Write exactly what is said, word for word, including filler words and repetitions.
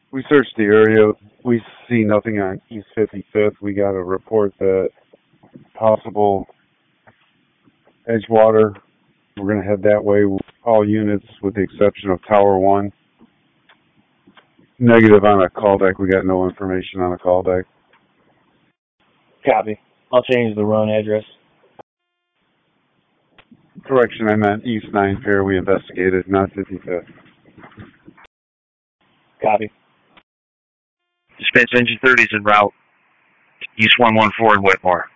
We searched the area. We see nothing on East fifty-fifth. We got a report that possible Edgewater. We're going to head that way. All units, with the exception of Tower one. Negative on a call deck. We got no information on a call deck. Copy. I'll change the run address. Correction, I meant East ninth here. We investigated, not fifty-fifth. Copy. Dispatch Engine thirty is en route. East one one four in Whitmore.